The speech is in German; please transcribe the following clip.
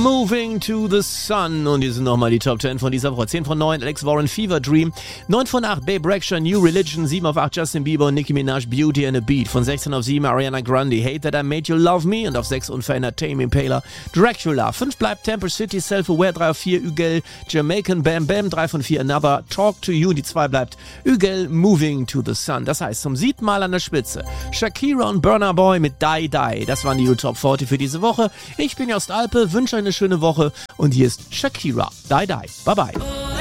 Moving to the Sun. Und hier sind nochmal die Top 10 von dieser Woche. 10 von 9, Alex Warren, Fever Dream. 9 von 8, Babe Rexha, New Religion. 7 auf 8, Justin Bieber und Nicki Minaj, Beauty and a Beat. Von 16 auf 7, Ariana Grande, Hate That I Made You Love Me. Und auf 6 unverändert, Tame Impala, Dracula. 5 bleibt Temper City, Self-Aware. 3 auf 4, Ügel, Jamaican Bam Bam. 3 von 4, Another, Talk to You. Die 2 bleibt Ügel, Moving to the Sun. Das heißt, zum 7. Mal an der Spitze Shakira und Burna Boy mit Die Die. Das waren die Top 40 für diese Woche. Ich bin Jost Alpe, wünsche eine schöne Woche und hier ist Shakira. Die Die. Bye bye.